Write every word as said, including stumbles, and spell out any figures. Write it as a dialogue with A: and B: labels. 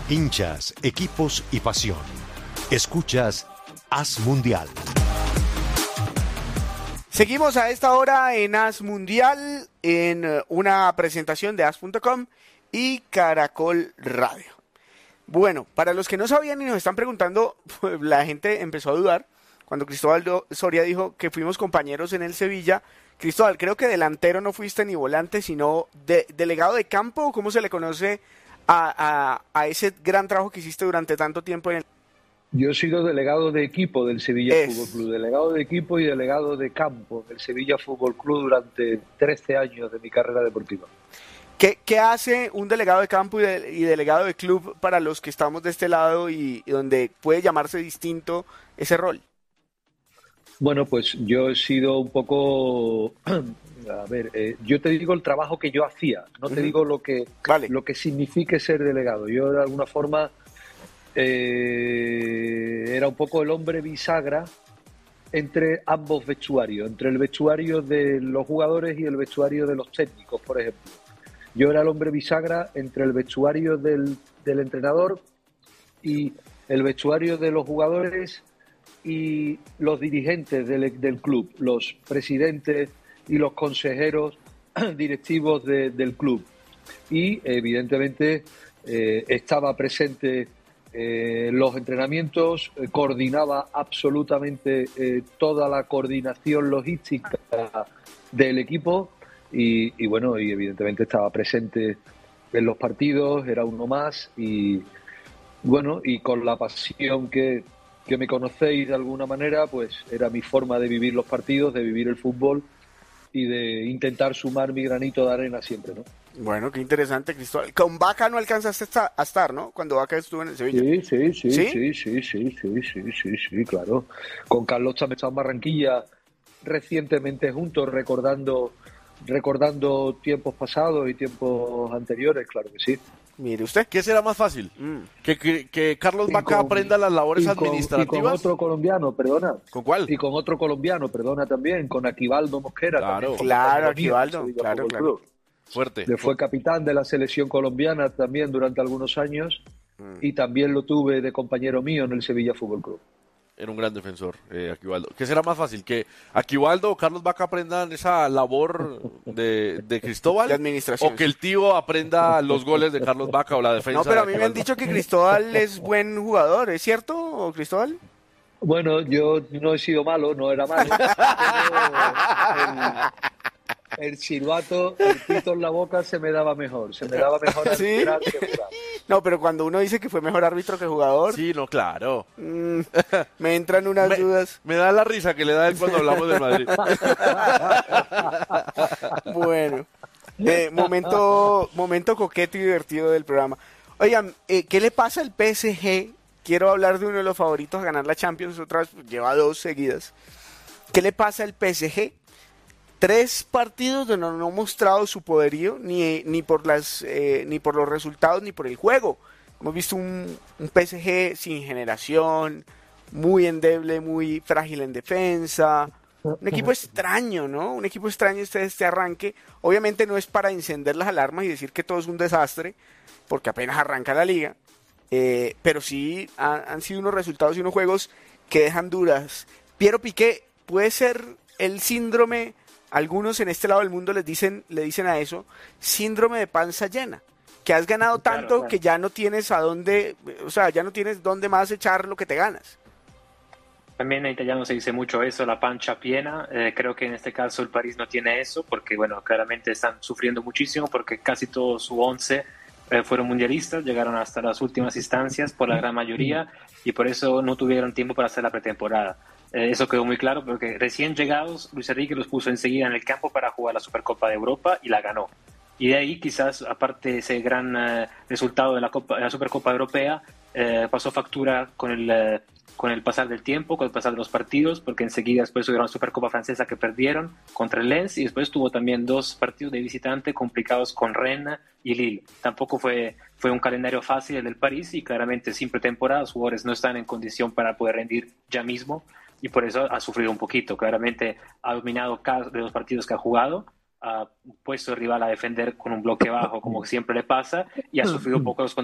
A: Hinchas, equipos y pasión. Escuchas As Mundial.
B: Seguimos a esta hora en As Mundial, en una presentación de as punto com y Caracol Radio. Bueno, para los que no sabían y nos están preguntando, pues la gente empezó a dudar cuando Cristóbal Soria dijo que fuimos compañeros en el Sevilla. Cristóbal, creo que delantero no fuiste ni volante, sino de, delegado de campo. ¿Cómo se le conoce a, a, a ese gran trabajo que hiciste durante tanto tiempo en el...
C: Yo he sido delegado de equipo del Sevilla
B: Es.
C: Fútbol Club, delegado de equipo y delegado de campo del Sevilla Fútbol Club durante trece años de mi carrera deportiva.
B: ¿Qué, qué hace un delegado de campo y, de, y delegado de club para los que estamos de este lado y, y donde puede llamarse distinto ese rol?
C: Bueno, pues yo he sido un poco... A ver, eh, yo te digo el trabajo que yo hacía, no te uh-huh. digo lo que,
B: vale.
C: lo que signifique ser delegado. Yo de alguna forma eh, era un poco el hombre bisagra entre ambos vestuarios, entre el vestuario de los jugadores y el vestuario de los técnicos, por ejemplo. Yo era el hombre bisagra entre el vestuario del, del entrenador y el vestuario de los jugadores y los dirigentes del, del club, los presidentes y los consejeros directivos de, del club. Y evidentemente eh, estaba presente eh, en los entrenamientos, eh, coordinaba absolutamente eh, toda la coordinación logística del equipo y, y bueno, y evidentemente estaba presente en los partidos, era uno más y bueno, y con la pasión que, que me conocéis de alguna manera, pues era mi forma de vivir los partidos, de vivir el fútbol y de intentar sumar mi granito de arena siempre, ¿no?
B: Bueno, qué interesante, Cristóbal. Con Vaca no alcanzaste a estar, ¿no? Cuando Vaca estuvo en el Sevilla.
C: Sí, sí, sí,
B: ¿Sí?
C: sí, sí, sí, sí, sí, sí, sí, claro. Con Carlos también estaba en Barranquilla recientemente juntos, recordando, recordando tiempos pasados y tiempos anteriores, claro que sí.
B: Mire usted.
D: ¿Qué será más fácil? Mm. ¿Que, que, que Carlos Vaca con, aprenda las labores
C: y con,
D: administrativas?
C: Y con otro colombiano, perdona.
D: ¿Con cuál?
C: Y con otro colombiano, perdona también, con Aquivaldo Mosquera.
B: Claro,
C: también,
B: claro, Aquivaldo, claro, claro.
D: Fuerte.
C: Le fue capitán de la selección colombiana también durante algunos años mm. y también lo tuve de compañero mío en el Sevilla Fútbol Club.
D: Era un gran defensor, eh, Aquivaldo. ¿Qué será más fácil? ¿Que Aquivaldo o Carlos Vaca aprendan esa labor de, de Cristóbal?
B: De administración.
D: ¿O que el tío aprenda los goles de Carlos Vaca o la defensa?
B: No, pero a
D: mí
B: mí me han dicho que Cristóbal es buen jugador, ¿es cierto, Cristóbal?
C: Bueno, yo no he sido malo, no era malo. el, el silbato, el pito en la boca se me daba mejor. Se me daba mejor
B: ¿Sí?
C: arbitrar que jugar.
B: No, pero cuando uno dice que fue mejor árbitro que jugador...
D: Sí, no, claro.
B: Mmm, me entran unas
D: me,
B: dudas.
D: Me da la risa que le da él cuando hablamos de Madrid.
B: Bueno, eh, momento, momento coqueto y divertido del programa. Oigan, eh, ¿qué le pasa al P S G? Quiero hablar de uno de los favoritos a ganar la Champions, otra vez lleva dos seguidas. ¿Qué le pasa al P S G? Tres partidos donde no han mostrado su poderío, ni, ni, por las, eh, ni por los resultados, ni por el juego. Hemos visto un, un P S G sin generación, muy endeble, muy frágil en defensa. Un equipo extraño, ¿no? Un equipo extraño este, este arranque. Obviamente no es para encender las alarmas y decir que todo es un desastre, porque apenas arranca la liga. Eh, pero sí ha, han sido unos resultados y unos juegos que dejan dudas. Piero Piqué, ¿puede ser el síndrome, algunos en este lado del mundo les dicen, le dicen a eso, síndrome de panza llena? Que has ganado tanto claro, claro. que ya no tienes a dónde, o sea, ya no tienes dónde más echar lo que te ganas.
E: También en italiano se dice mucho eso, la pancia piena. Eh, creo que en este caso el París no tiene eso, porque bueno, claramente están sufriendo muchísimo, porque casi todo su once eh, fueron mundialistas, llegaron hasta las últimas instancias por la gran mayoría, y por eso no tuvieron tiempo para hacer la pretemporada. Eh, eso quedó muy claro, porque recién llegados, Luis Enrique los puso enseguida en el campo para jugar la Supercopa de Europa y la ganó. Y de ahí quizás, aparte de ese gran eh, resultado de la, Copa, de la Supercopa Europea, eh, pasó factura con el, eh, con el pasar del tiempo, con el pasar de los partidos, porque enseguida después tuvieron la Supercopa Francesa que perdieron contra el Lens, y después tuvo también dos partidos de visitante complicados con Rennes y Lille. Tampoco fue, fue un calendario fácil el del París, y claramente sin pretemporada los jugadores no están en condición para poder rendir ya mismo, y por eso ha sufrido un poquito. Claramente ha dominado cada de los partidos que ha jugado, ha puesto el rival a defender con un bloque bajo como siempre le pasa, y ha sufrido un poco los